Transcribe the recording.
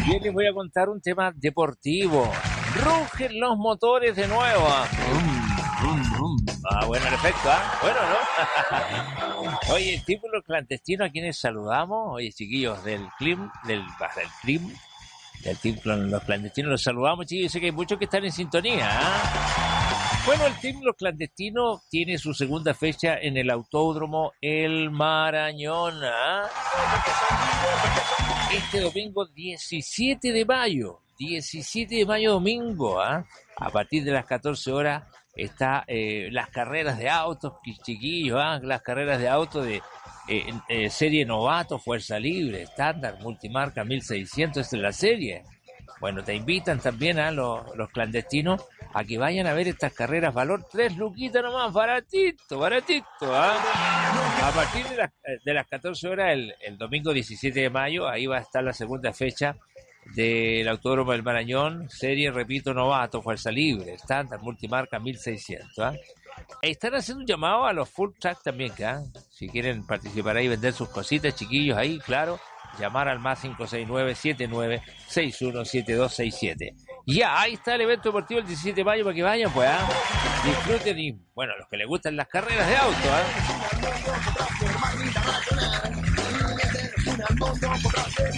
Bien, les voy a contar un tema deportivo. Rugen los motores de nuevo. Bueno el efecto, Bueno, ¿no? Oye, el título clandestino a quienes saludamos. Oye, chiquillos del CLIM, del Team Los Clandestinos, los saludamos, chiquillos. Sé que hay muchos que están en sintonía, Bueno, el Team Los Clandestinos tiene su segunda fecha en el Autódromo El Marañón, Este domingo 17 de mayo. 17 de mayo domingo, A partir de las 14 horas está las carreras de autos, chiquillos, las carreras de autos de serie novato, fuerza libre, estándar, multimarca 1600, esta es la serie. Bueno, te invitan también a los clandestinos a que vayan a ver estas carreras, valor 3 luquitas nomás, baratito, A partir de las 14 horas, el domingo 17 de mayo, ahí va a estar la segunda fecha del Autódromo del Marañón, serie, repito, novato, fuerza libre, estándar, multimarca 1600, Están haciendo un llamado a los full track también, si quieren participar ahí, vender sus cositas, chiquillos, ahí, claro, llamar al más 569-79617267. Ya, ahí está el evento deportivo el 17 de mayo para que vayan, pues, disfruten y, bueno, los que les gustan las carreras de auto,